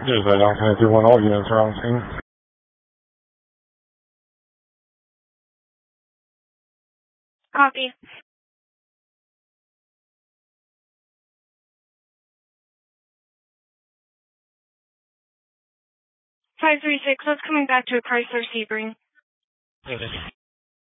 Just that I can do one all units around the scene. Copy. 536, that's coming back to a Chrysler Sebring. Okay.